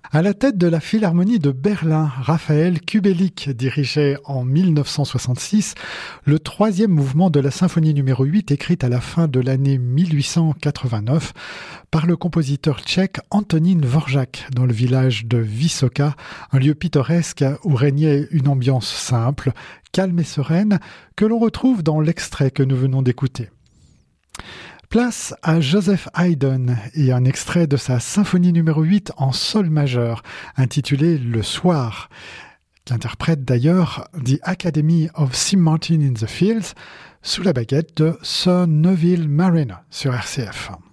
À la tête de la Philharmonie de Berlin, Raphaël Kubelik dirigeait en 1966 le troisième mouvement de la symphonie numéro 8 écrite à la fin de l'année 1889 par le compositeur tchèque Antonín Dvořák dans le village de Vysoká, un lieu pittoresque où régnait une ambiance simple, calme et sereine que l'on retrouve dans l'extrait que nous venons d'écouter. Place à Joseph Haydn et un extrait de sa symphonie numéro 8 en sol majeur, intitulée Le Soir, qui interprète d'ailleurs The Academy of St. Martin in the Fields sous la baguette de Sir Neville Marriner sur RCF.